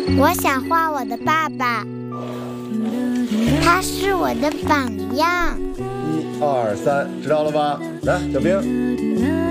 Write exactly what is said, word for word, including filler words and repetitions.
我想画我的爸爸，他是我的榜样。 一二三，知道了吗？来，小兵。